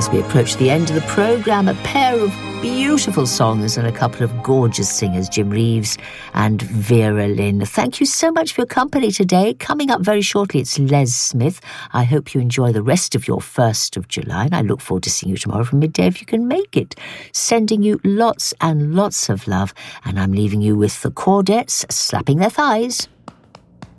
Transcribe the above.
As we approach the end of the programme, a pair of beautiful songs and a couple of gorgeous singers, Jim Reeves and Vera Lynn. Thank you so much for your company today. Coming up very shortly, it's Les Smith. I hope you enjoy the rest of your 1st of July, and I look forward to seeing you tomorrow from midday if you can make it. Sending you lots and lots of love, and I'm leaving you with the Chordettes slapping their thighs.